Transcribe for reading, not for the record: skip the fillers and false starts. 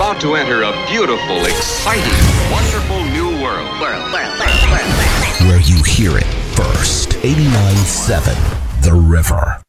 about to enter a beautiful, exciting, wonderful new world. Where you hear it first. 89.7 The River.